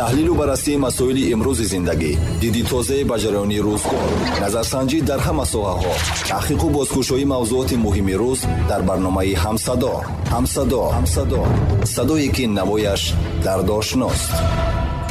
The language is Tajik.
таҳлилу баррасии масоили имрӯзи зиндагӣ, диди тозаи ба ҷараёни рӯзгор, назарсанҷӣ дар ҳама соҳаҳо, таҳқиқу бозгӯшоии мавзуоти муҳими рӯз дар барномаи ҳамсадо. Садое ки навояш дардошност.